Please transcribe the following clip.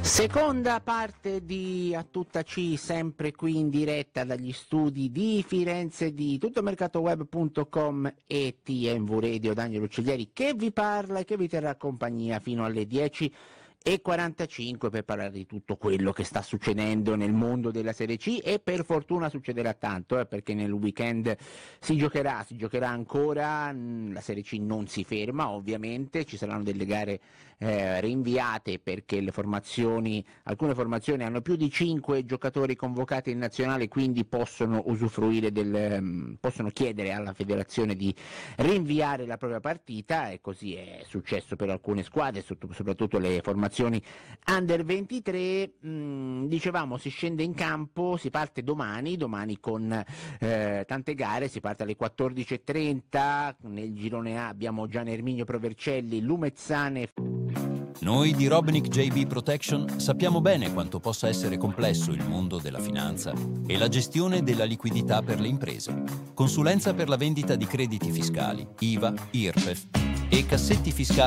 Seconda parte di A Tutta C, sempre qui in diretta dagli studi di Firenze di tuttomercatoweb.com e TMV Radio. Daniel Ucciglieri che vi parla e che vi terrà compagnia fino alle 10:45 per parlare di tutto quello che sta succedendo nel mondo della Serie C, e per fortuna succederà tanto, perché nel weekend si giocherà ancora, la Serie C non si ferma, ovviamente ci saranno delle gare rinviate perché alcune formazioni hanno più di 5 giocatori convocati in nazionale, quindi possono possono chiedere alla federazione di rinviare la propria partita, e così è successo per alcune squadre, soprattutto le formazioni under 23. Dicevamo, si scende in campo, si parte domani con tante gare, si parte alle 14:30, nel girone A abbiamo Gian Erminio Provercelli, Lumezzane. Noi di Robinic JB Protection sappiamo bene quanto possa essere complesso il mondo della finanza e la gestione della liquidità per le imprese. Consulenza per la vendita di crediti fiscali, IVA, IRPEF e cassetti fiscali